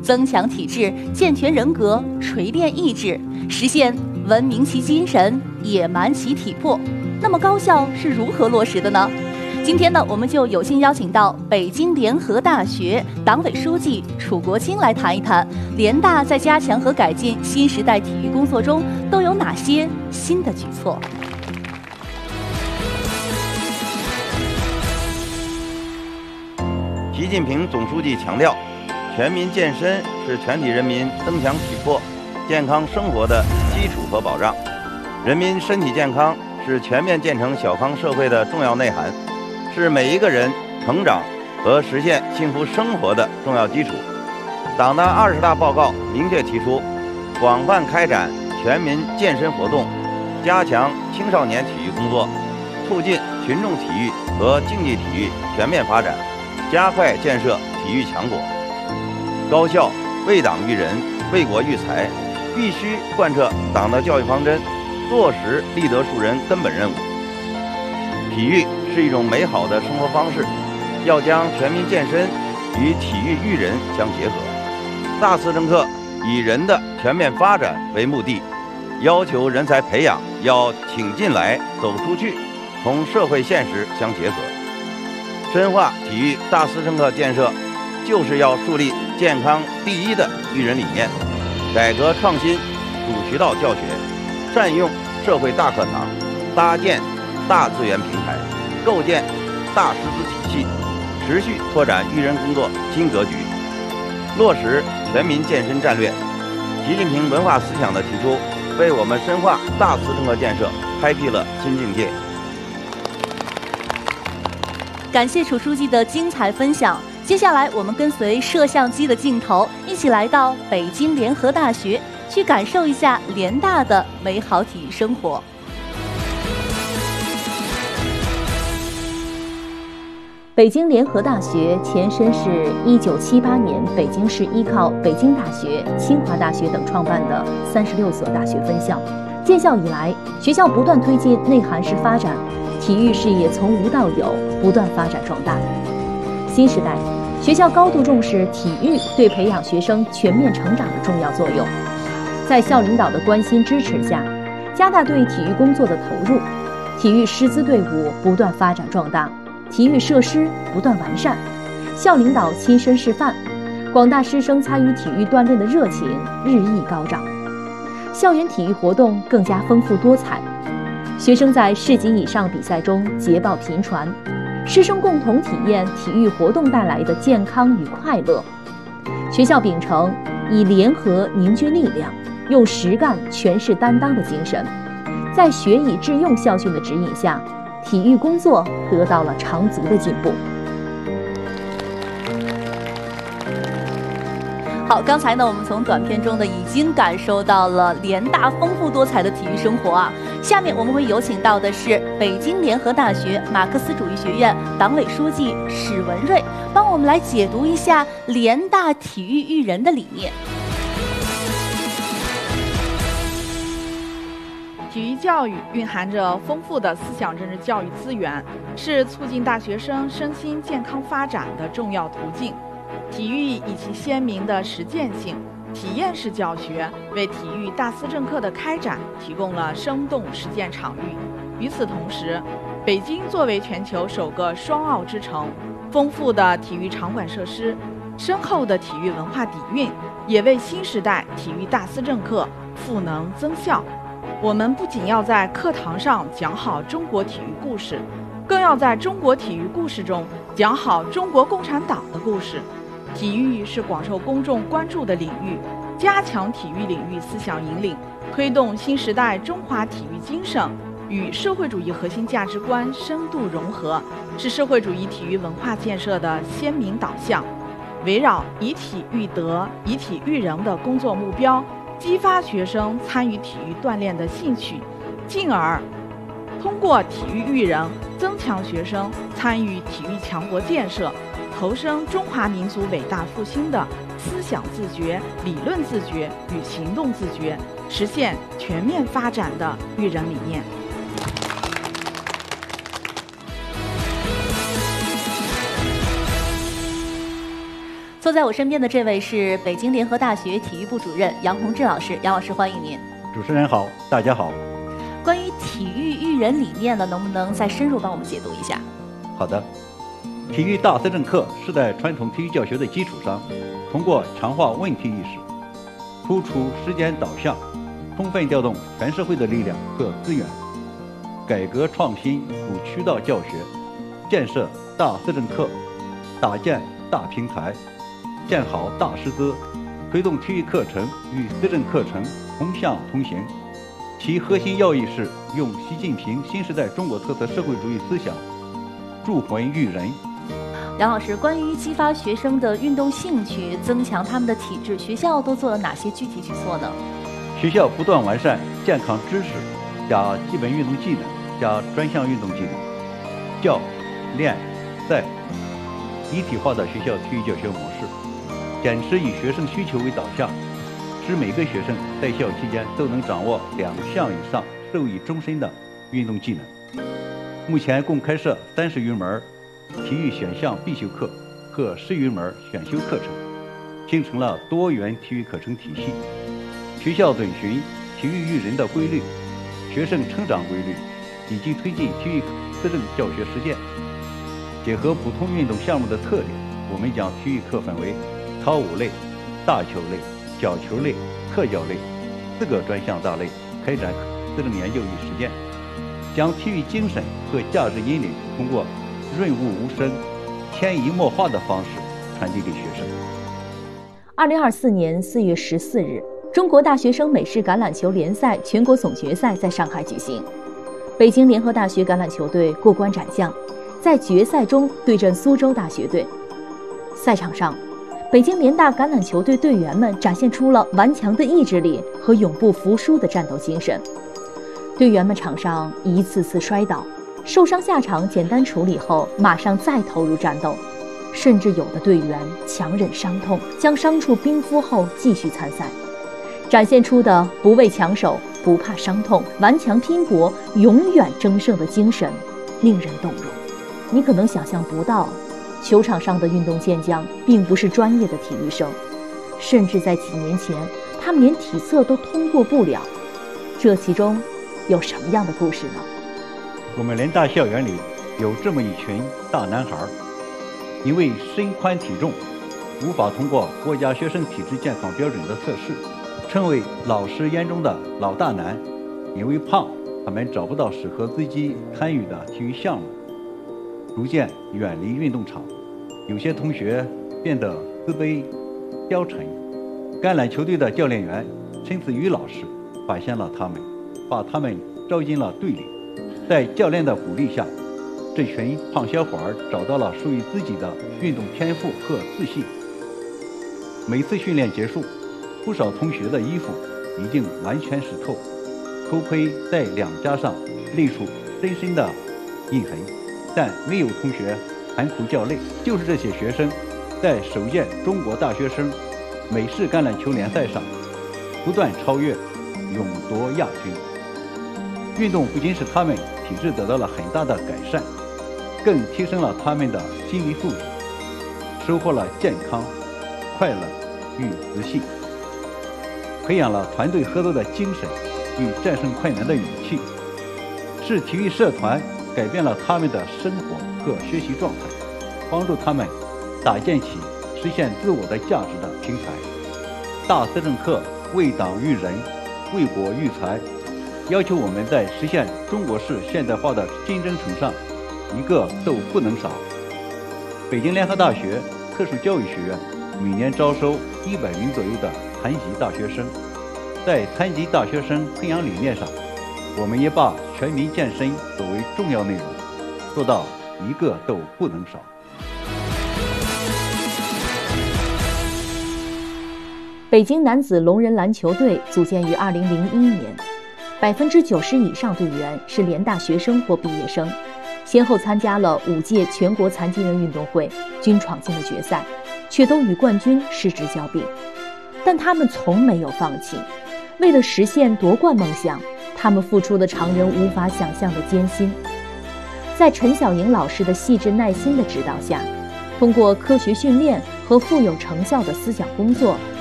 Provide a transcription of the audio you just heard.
增强体质，健全人格，锤炼意志，实现文明其精神，野蛮其体魄。那么高校是如何落实的呢？今天呢，我们就有幸邀请到北京联合大学党委书记楚国清来谈一谈联大在加强和改进新时代体育工作中都有哪些新的举措。 习近平总书记强调，全民健身是全体人民增强体魄、健康生活的基础和保障。人民身体健康是全面建成小康社会的重要内涵，是每一个人成长和实现幸福生活的重要基础。党的20大报告明确提出，广泛开展全民健身活动，加强青少年体育工作，促进群众体育和竞技体育全面发展，加快建设体育强国。高校为党育人、为国育才，必须贯彻党的教育方针，落实立德树人根本任务。体育是一种美好的生活方式，要将全民健身与体育育人相结合。大肆政策以人的全面发展为目的，要求人才培养要挺进来、走出去，同社会现实相结合。深化体育大肆政策建设，就是要树立健康第一的育人理念，改革创新主渠道教学，善用社会大课堂，搭建大资源平台，构建大师资体系，持续拓展育人工作新格局，落实全民健身战略。习近平文化思想的提出，为我们深化大肆政策建设开辟了新境界。 感谢楚书记的精彩分享。接下来我们跟随摄像机的镜头，一起来到北京联合大学，去感受一下联大的美好体育生活。北京联合大学前身是1978年北京市依靠北京大学、清华大学等创办的36所大学分校。建校以来，学校不断推进内涵式发展，体育事业从无到有，不断发展壮大。新时代，学校高度重视体育对培养学生全面成长的重要作用。在校领导的关心支持下，加大对体育工作的投入，体育师资队伍不断发展壮大，体育设施不断完善，校领导亲身示范，广大师生参与体育锻炼的热情日益高涨，校园体育活动更加丰富多彩，学生在市级以上比赛中捷报频传，师生共同体验体育活动带来的健康与快乐。学校秉承以联合凝聚力量，用实干诠释担当的精神，在学以致用校训的指引下，体育工作得到了长足的进步。好，刚才呢，我们从短片中呢已经感受到了联大丰富多彩的体育生活啊。下面我们会有请到的是北京联合大学马克思主义学院党委书记史文瑞，帮我们来解读一下联大体育育人的理念。 体育教育蕴含着丰富的思想政治教育资源，是促进大学生身心健康发展的重要途径。体育以其鲜明的实践性、体验式教学，为体育大肆政课的开展提供了生动实践场域。与此同时，北京作为全球首个双奥之城，丰富的体育场馆设施、深厚的体育文化底蕴，也为新时代体育大肆政课赋能增效。我们不仅要在课堂上讲好中国体育故事，更要在中国体育故事中讲好中国共产党的故事。体育是广受公众关注的领域，加强体育领域思想引领，推动新时代中华体育精神与社会主义核心价值观深度融合，是社会主义体育文化建设的鲜明导向。围绕以体育德、以体育人的工作目标，激发学生参与体育锻炼的兴趣，进而通过体育育人，增强学生参与体育强国建设，投身中华民族伟大复兴的思想自觉、理论自觉与行动自觉，实现全面发展的育人理念。 从坐在我身边的这位是北京联合大学体育部主任杨洪志老师，杨老师欢迎您。 主持人好，大家好。 关于体育育人理念呢，能不能再深入帮我们解读一下？ 好的，体育大思政课是在传统体育教学的基础上，通过强化问题意识，突出时间导向，充分调动全社会的力量和资源，改革创新古渠道教学，建设大思政课，搭建大平台，建好大师资，推动体育课程与思政课程同向同行。其核心要义是用习近平新时代中国特色社会主义思想铸魂育人。 杨老师，关于激发学生的运动兴趣，增强他们的体质，学校都做了哪些具体举措呢？ 学校不断完善健康知识加基本运动技能加专项运动技能，教、练、赛一体化的学校体育教学模式，坚持以学生需求为导向，使每个学生在校期间都能掌握2项以上受益终身的运动技能。目前共开设30余门体育选项必修课和10余门选修课程，形成了多元体育课程体系。学校遵循体育育人的规律、学生成长规律，积极推进体育思政教学实践。结合不同运动项目的特点，我们将体育课分为操舞类、大球类、角球类、特教类4个专项大类，开展思政研究与实践，将体育精神和价值引领通过润物无声、潜移默化的方式传递给学生。 2024年4月14日，中国大学生美式橄榄球联赛全国总决赛在上海举行，北京联合大学橄榄球队过关斩将，在决赛中对阵苏州大学队。赛场上，北京联大橄榄球队队员们展现出了顽强的意志力和永不服输的战斗精神。队员们场上一次次摔倒，受伤下场简单处理后，马上再投入战斗，甚至有的队员强忍伤痛，将伤处冰敷后继续参赛，展现出的不畏强手、不怕伤痛、顽强拼搏、永远争胜的精神，令人动容。你可能想象不到，球场上的运动健将并不是专业的体育生，甚至在几年前，他们连体测都通过不了。这其中有什么样的故事呢？ 我们联大校园里有这么一群大男孩，因为身宽体重，无法通过国家学生体质健康标准的测试，成为老师眼中的老大难。因为胖，他们找不到适合自己参与的体育项目，逐渐远离运动场。有些同学变得自卑消沉。橄榄球队的教练员陈思宇老师发现了他们，把他们招进了队里。在教练的鼓励下，这群胖小伙找到了属于自己的运动天赋和自信。每次训练结束，不少同学的衣服已经完全湿透，头盔在两颊上勒出深深的印痕，但没有同学喊苦叫累。就是这些学生，在首届中国大学生美式橄榄球联赛上不断超越，勇夺亚军。运动不仅使他们体质得到了很大的改善，更提升了他们的心理素质，收获了健康、快乐与自信，培养了团队合作的精神与战胜困难的勇气，是体育社团改变了他们的生活和学习状态，帮助他们搭建起实现自我的价值的平台。大思政课为党育人，为国育才，要求我们在实现中国式现代化的竞争程上一个都不能少。北京联合大学特殊教育学院每年招收100名左右的残疾大学生，在残疾大学生培养理念上，我们也把全民健身作为重要内容，做到一个都不能少。 北京男子龙人篮球队组建于2001年，90%以上队员是联大学生或毕业生，先后参加了5届全国残疾人运动会，均闯进了决赛，却都与冠军失之交臂。但他们从没有放弃，为了实现夺冠梦想，他们付出了常人无法想象的艰辛。在陈晓莹老师的细致耐心的指导下，通过科学训练和富有成效的思想工作